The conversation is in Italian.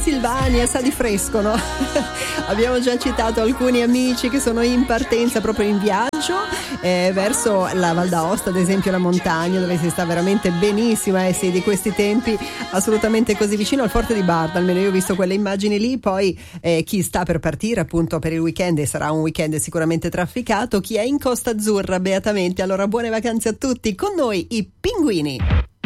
Pennsylvania, sa di fresco, no? Abbiamo già citato alcuni amici che sono in partenza, proprio in viaggio verso la Val d'Aosta, ad esempio la montagna, dove si sta veramente benissimo, sì, di questi tempi assolutamente così vicino al Forte di Barda, almeno io ho visto quelle immagini lì. Poi chi sta per partire appunto per il weekend, e sarà un weekend sicuramente trafficato, chi è in Costa Azzurra beatamente, allora buone vacanze a tutti, con noi i Pinguini.